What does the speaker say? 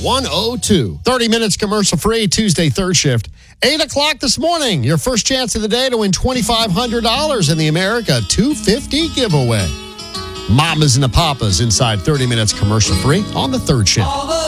102. 30 minutes commercial free, Tuesday third shift. 8 o'clock this morning, your first chance of the day to win $2,500 in the America 250 giveaway. Mamas and the Papas inside 30 minutes commercial free on the third shift.